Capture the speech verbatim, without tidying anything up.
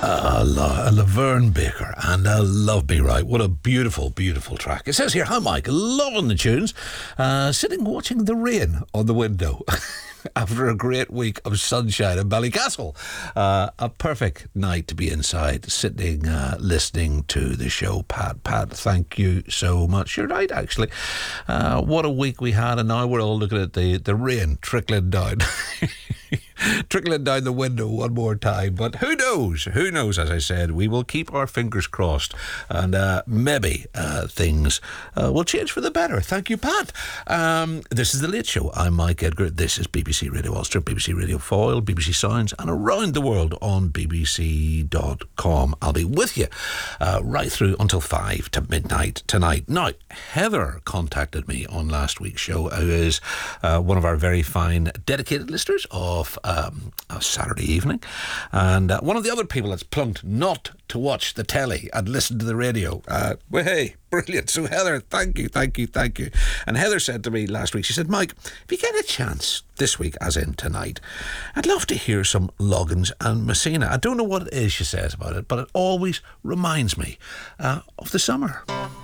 Uh, La- Laverne Baker and uh, Love Me Right. What a beautiful, beautiful track. It says here, hi Mike, loving the tunes. Uh, sitting watching the rain on the window after a great week of sunshine in Ballycastle. Uh, a perfect night to be inside, sitting, uh, listening to the show. Pat, Pat, thank you so much. You're right, actually. Uh, what a week we had, and now we're all looking at the, the rain trickling down. Trickling down the window one more time. But who knows? Who knows, as I said. We will keep our fingers crossed. And uh, maybe uh, things uh, will change for the better. Thank you, Pat. Um, this is The Late Show. I'm Mike Edgar. This is B B C Radio Ulster, B B C Radio Foyle, B B C Sounds, and around the world on b b c dot com. I'll be with you uh, right through until five to midnight tonight. Now, Heather contacted me on last week's show, who is uh, one of our very fine dedicated listeners of Um, a Saturday evening, and uh, one of the other people that's plunked not to watch the telly and listen to the radio. Uh, well, hey, brilliant. So Heather, thank you, thank you, thank you. And Heather said to me last week, she said, Mike, if you get a chance this week, as in tonight, I'd love to hear some Loggins and Messina. I don't know what it is she says about it, but it always reminds me uh, of the summer.